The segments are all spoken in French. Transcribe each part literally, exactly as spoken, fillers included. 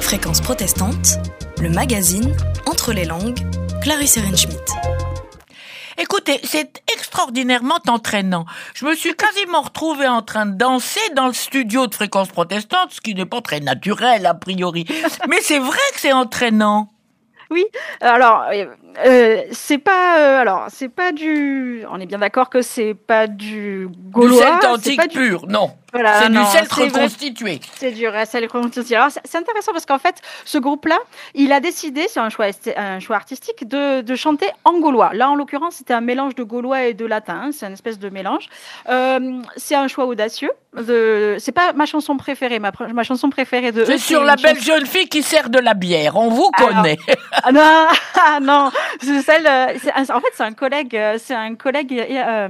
Fréquence protestante, le magazine Entre les langues, Clarisse Ehrenschmidt. Écoutez, c'est extraordinairement entraînant. Je me suis quasiment retrouvée en train de danser dans le studio de Fréquence protestante, ce qui n'est pas très naturel a priori. Mais c'est vrai que c'est entraînant. Oui, alors euh, c'est pas euh, alors c'est pas du on est bien d'accord que c'est pas du gaulois, du celte antique du... pur, non. Voilà, c'est non, du celte c'est reconstitué. Vrai, c'est du celte reconstitué. Alors c'est, c'est intéressant parce qu'en fait, ce groupe-là, il a décidé, c'est un choix, un choix artistique, de, de chanter en gaulois. Là, en l'occurrence, c'était un mélange de gaulois et de latin. Hein, c'est une espèce de mélange. Euh, c'est un choix audacieux. De, c'est pas ma chanson préférée. Ma, ma chanson préférée de. C'est eux, sur c'est la belle chanson... jeune fille qui sert de la bière. On vous connaît. Alors, non, ah, non, c'est celle. C'est, en fait, c'est un collègue. C'est un collègue, euh,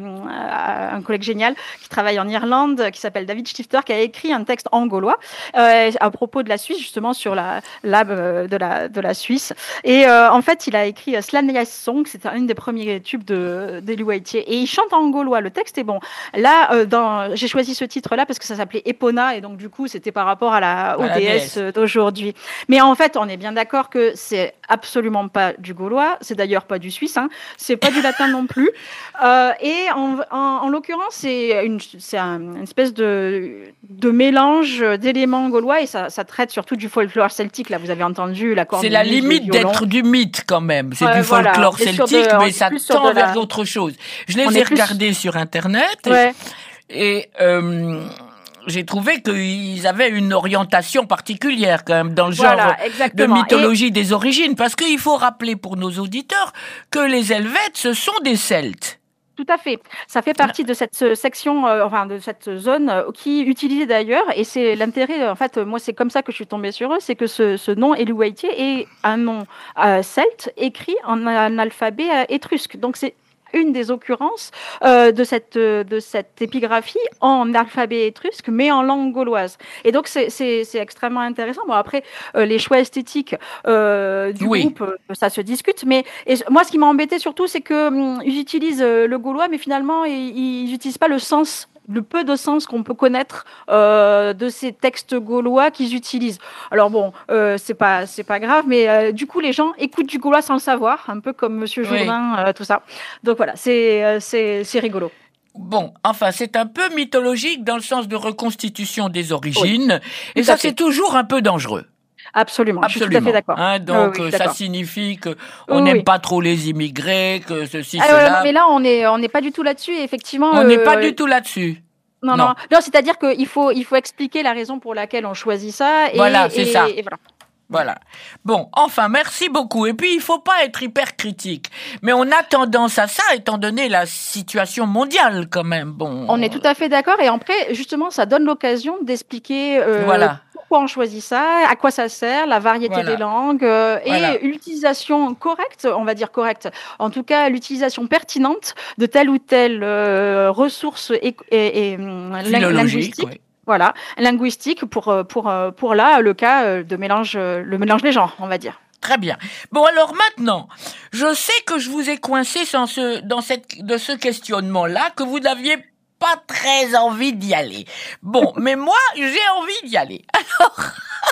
un collègue génial qui travaille en Irlande, qui s'appelle David Stifter, qui a écrit un texte en gaulois euh, à propos de la Suisse, justement sur la l'âme euh, de la de la Suisse. Et euh, en fait, il a écrit euh, Slanias Song, c'était un des premiers tubes de d'Eli Waitier, et il chante en gaulois. Le texte est bon. Là, euh, dans, j'ai choisi ce titre-là parce que ça s'appelait Epona, et donc du coup, c'était par rapport à la aux déesses d'aujourd'hui. Mais en fait, on est bien d'accord que c'est absolument pas du gaulois, c'est d'ailleurs pas du suisse, hein, c'est pas du latin non plus. Euh, et en, en, en l'occurrence, c'est une c'est un, une espèce de de mélange d'éléments gaulois, et ça, ça traite surtout du folklore celtique. Là, vous avez entendu la cornemuse. C'est la limite d'être du mythe quand même. C'est euh, du folklore voilà. celtique, de, mais ça tend vers la... autre chose. Je les On ai regardés plus... sur Internet ouais. et, et euh, j'ai trouvé qu'ils avaient une orientation particulière quand même dans le genre voilà, de mythologie et... des origines, parce qu'il faut rappeler pour nos auditeurs que les Helvètes, ce sont des Celtes. Tout à fait. Ça fait partie de cette section, euh, enfin de cette zone euh, qui utilisait d'ailleurs, et c'est l'intérêt. En fait, moi, c'est comme ça que je suis tombée sur eux, c'est que ce, ce nom Eli Waitier est un nom euh, celte écrit en un alphabet euh, étrusque. Donc c'est une des occurrences euh, de cette de cette épigraphie en alphabet étrusque, mais en langue gauloise. Et donc c'est c'est c'est extrêmement intéressant. Bon après euh, les choix esthétiques euh, du oui. groupe, euh, ça se discute. Mais et moi ce qui m'a embêté surtout, c'est que hum, ils utilisent euh, le gaulois, mais finalement ils n'utilisent pas le sens. Le peu de sens qu'on peut connaître euh, de ces textes gaulois qu'ils utilisent. Alors bon, euh, c'est pas c'est pas grave, mais euh, du coup les gens écoutent du gaulois sans le savoir, un peu comme Monsieur Jourdain, oui. euh, tout ça. Donc voilà, c'est euh, c'est c'est rigolo. Bon, enfin, c'est un peu mythologique dans le sens de reconstitution des origines, oui, et ça c'est toujours un peu dangereux. Absolument, Absolument, je suis tout à fait d'accord. Hein, donc oui, oui, ça d'accord. signifie que on n'aime oui. pas trop les immigrés, que ceci, ah, cela. Euh, mais là, on est on n'est pas du tout là-dessus. Et effectivement, on n'est euh, pas du tout là-dessus. Non, non, non, non c'est-à-dire qu'il faut il faut expliquer la raison pour laquelle on choisit ça. Et, voilà, c'est et, ça. Et voilà. Voilà. Bon, enfin, merci beaucoup. Et puis, il faut pas être hyper critique. Mais on a tendance à ça, étant donné la situation mondiale, quand même. Bon. On est tout à fait d'accord. Et après, justement, ça donne l'occasion d'expliquer euh, voilà. pourquoi on choisit ça, à quoi ça sert, la variété voilà. des langues euh, et voilà. l'utilisation correcte, on va dire correcte. En tout cas, l'utilisation pertinente de telle ou telle euh, ressource et, et, et linguistique. Oui. Voilà, linguistique pour pour pour là le cas de mélange le mélange des genres, on va dire. Très bien. Bon alors maintenant, je sais que je vous ai coincé dans ce dans cette de ce questionnement-là, que vous n'aviez pas très envie d'y aller. Bon, mais moi j'ai envie d'y aller. Alors,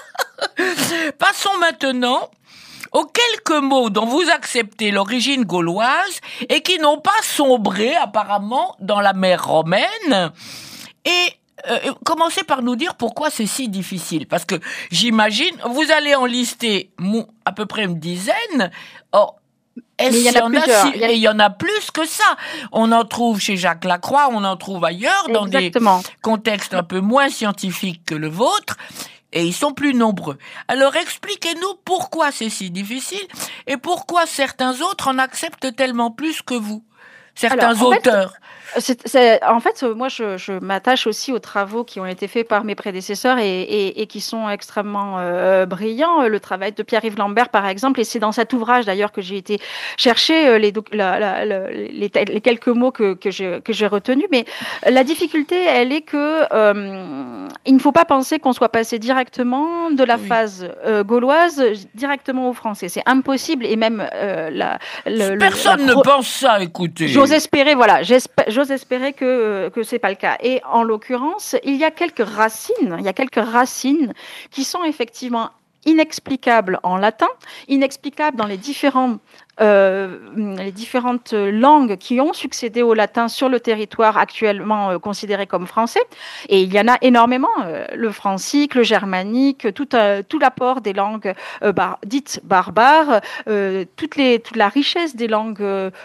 passons maintenant aux quelques mots dont vous acceptez l'origine gauloise et qui n'ont pas sombré apparemment dans la mer romaine. Et Euh, commencez par nous dire pourquoi c'est si difficile. Parce que j'imagine, vous allez en lister à peu près une dizaine. Or, est-ce qu'il y en a, si, il y a... Et il y en a plus que ça. On en trouve chez Jacques Lacroix, on en trouve ailleurs, dans Exactement. des contextes un peu moins scientifiques que le vôtre. Et ils sont plus nombreux. Alors expliquez-nous pourquoi c'est si difficile et pourquoi certains autres en acceptent tellement plus que vous. Certains Alors, en auteurs. Fait, c'est, c'est, en fait, moi, je, je m'attache aussi aux travaux qui ont été faits par mes prédécesseurs et, et, et qui sont extrêmement euh, brillants. Le travail de Pierre-Yves Lambert, par exemple, et c'est dans cet ouvrage d'ailleurs que j'ai été chercher les, la, la, la, les, les quelques mots que, que, j'ai, que j'ai retenus. Mais la difficulté, elle est que euh, il ne faut pas penser qu'on soit passé directement de la oui. phase euh, gauloise directement au français. C'est impossible et même euh, la, le, personne la, la, ne pense ça. Écoutez. J'ose espérer, voilà, j'ose espérer que que c'est pas le cas. Et en l'occurrence, il y a quelques racines, il y a quelques racines qui sont effectivement inexplicable en latin, inexplicable dans les différents Euh, les différentes langues qui ont succédé au latin sur le territoire actuellement euh, considéré comme français. Et il y en a énormément, euh, le francique, le germanique, tout, euh, tout l'apport des langues euh, bar- dites barbares, euh, toutes les, toute la richesse des langues,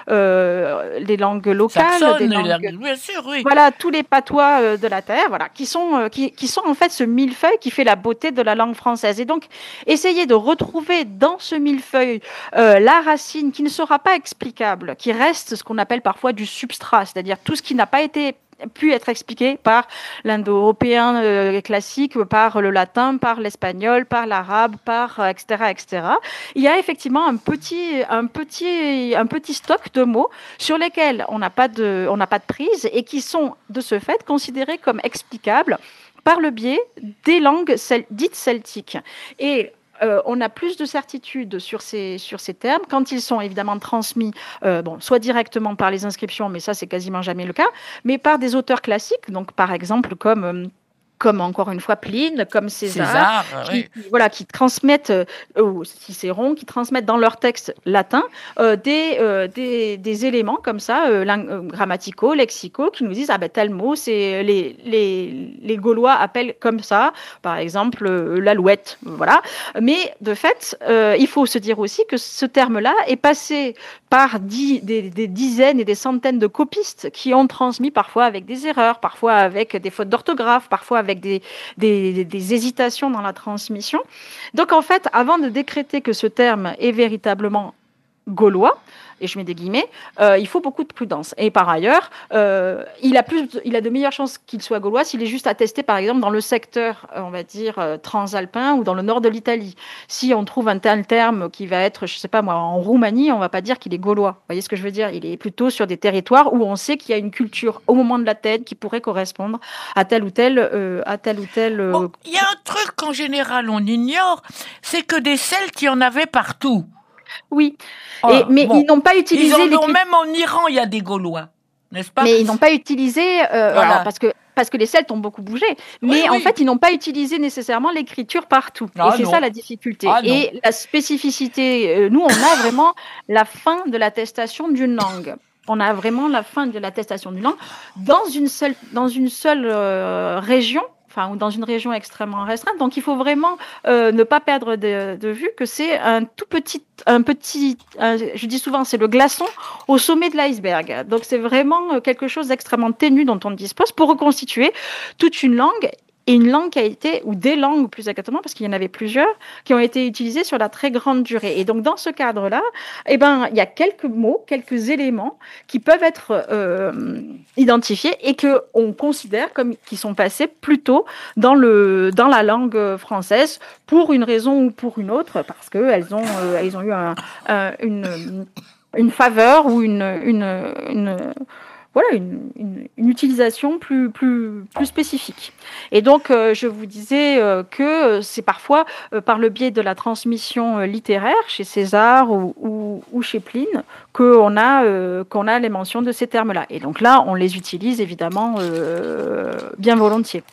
euh, des langues locales, Saxonne, des langues, la- bien sûr, oui. voilà, tous les patois euh, de la terre, voilà, qui sont, euh, qui, qui sont en fait ce millefeuille qui fait la beauté de la langue française. Et donc, essayer de retrouver dans ce millefeuille euh, la racine qui ne sera pas explicable, qui reste ce qu'on appelle parfois du substrat, c'est-à-dire tout ce qui n'a pas été pu être expliqué par l'indo-européen euh, classique, par le latin, par l'espagnol, par l'arabe, par euh, et cetera, et cetera. Il y a effectivement un petit, un petit, un petit stock de mots sur lesquels on n'a pas de, on n'a pas de prise et qui sont de ce fait considérés comme explicables par le biais des langues cel- dites celtiques. Et euh, on a plus de certitude sur ces, sur ces termes quand ils sont évidemment transmis, euh, bon, soit directement par les inscriptions, mais ça c'est quasiment jamais le cas, mais par des auteurs classiques, donc par exemple comme euh, comme encore une fois Pline, comme César, César, qui, oui. qui, voilà, qui transmettent, euh, ou Cicéron, qui transmettent dans leur texte latin euh, des, euh, des, des éléments comme ça, euh, lang- euh, grammaticaux, lexicaux, qui nous disent ah ben tel mot, c'est les, les, les Gaulois appellent comme ça, par exemple euh, l'alouette, voilà. Mais de fait, euh, il faut se dire aussi que ce terme-là est passé par dix, des, des dizaines et des centaines de copistes qui ont transmis parfois avec des erreurs, parfois avec des fautes d'orthographe, parfois avec Des, des, des hésitations dans la transmission. Donc en fait, avant de décréter que ce terme est véritablement gaulois, et je mets des guillemets, euh, il faut beaucoup de prudence. Et par ailleurs, euh, il, a plus, il a de meilleures chances qu'il soit gaulois s'il est juste attesté, par exemple, dans le secteur, on va dire, euh, transalpin ou dans le nord de l'Italie. Si on trouve un tel terme qui va être, je ne sais pas moi, en Roumanie, on ne va pas dire qu'il est gaulois. Vous voyez ce que je veux dire? Il est plutôt sur des territoires où on sait qu'il y a une culture au moment de la tête qui pourrait correspondre à tel ou tel... Euh, à tel ou tel euh... Bon, il y a un truc qu'en général on ignore, c'est que des Celtes, il y en avait partout. Oui, Oh, et, mais bon. ils n'ont pas utilisé... Ils en les... ont, même en Iran, il y a des Gaulois, n'est-ce pas? Mais ils n'ont pas utilisé... Euh, Voilà. alors, parce que parce que les Celtes ont beaucoup bougé, mais Oui, en oui. fait, ils n'ont pas utilisé nécessairement l'écriture partout. Ah, et c'est non. ça la difficulté. Ah, non. Et la spécificité, euh, nous, on a vraiment la fin de l'attestation d'une langue. On a vraiment la fin de l'attestation d'une langue dans une seule, dans une seule euh, région, enfin, ou dans une région extrêmement restreinte. Donc, il faut vraiment euh, ne pas perdre de, de vue que c'est un tout petit, un petit, un, je dis souvent, c'est le glaçon au sommet de l'iceberg. Donc, c'est vraiment quelque chose d'extrêmement ténu dont on dispose pour reconstituer toute une langue. Et une langue qui a été, ou des langues plus exactement, parce qu'il y en avait plusieurs, qui ont été utilisées sur la très grande durée. Et donc, dans ce cadre-là, eh ben, il y a quelques mots, quelques éléments qui peuvent être euh, identifiés et qu'on considère comme qui sont passés plutôt dans, le, dans la langue française pour une raison ou pour une autre, parce qu'elles ont, euh, elles ont eu un, un, une, une faveur ou une... une, une Voilà, une, une, une utilisation plus, plus, plus spécifique. Et donc, euh, je vous disais euh, que c'est parfois euh, par le biais de la transmission euh, littéraire, chez César ou, ou, ou chez Pline, qu'on a, euh, qu'on a les mentions de ces termes-là. Et donc là, on les utilise évidemment euh, bien volontiers.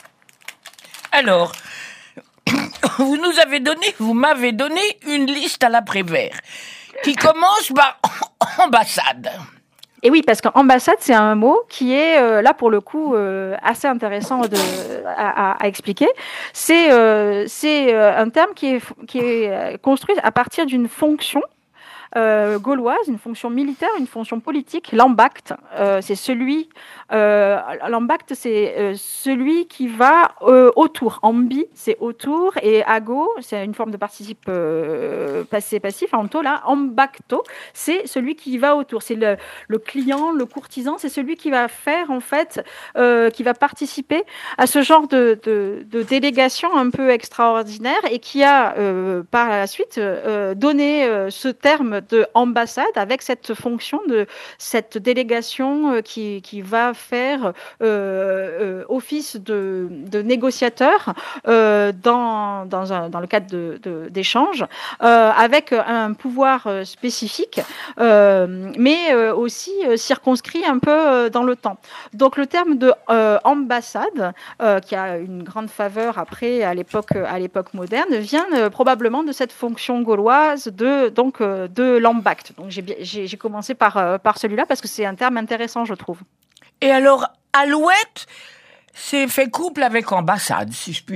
Alors, vous nous avez donné, vous m'avez donné une liste à l'après-vert qui commence par ambassade. Et oui, parce qu'ambassade, c'est un mot qui est, euh, là, pour le coup, euh, assez intéressant de, à, à, à expliquer. C'est euh, c'est euh, un terme qui est, qui est construit à partir d'une fonction euh, gauloise, une fonction militaire, une fonction politique. L'ambacte, euh, c'est celui, euh, l'ambacte, c'est euh, celui qui va euh, autour. Ambi, c'est autour, et ago, c'est une forme de participe euh, passé passif. Anto, là, ambacto, c'est celui qui va autour. C'est le, le client, le courtisan, c'est celui qui va faire, en fait, euh, qui va participer à ce genre de, de, de délégation un peu extraordinaire et qui a, euh, par la suite, euh, donné euh, ce terme terme de ambassade avec cette fonction de cette délégation qui, qui va faire euh, euh, office de, de négociateur euh, dans, dans, un, dans le cadre de, de, d'échanges, euh, avec un pouvoir spécifique, euh, mais euh, aussi euh, circonscrit un peu euh, dans le temps. Donc le terme de euh, ambassade, euh, qui a une grande faveur après à l'époque, à l'époque moderne, vient euh, probablement de cette fonction gauloise de, donc, euh, de l'ambacht. Donc j'ai, j'ai, j'ai commencé par, euh, par celui-là parce que c'est un terme intéressant, je trouve. Et alors, alouette, c'est fait couple avec ambassade, si je puis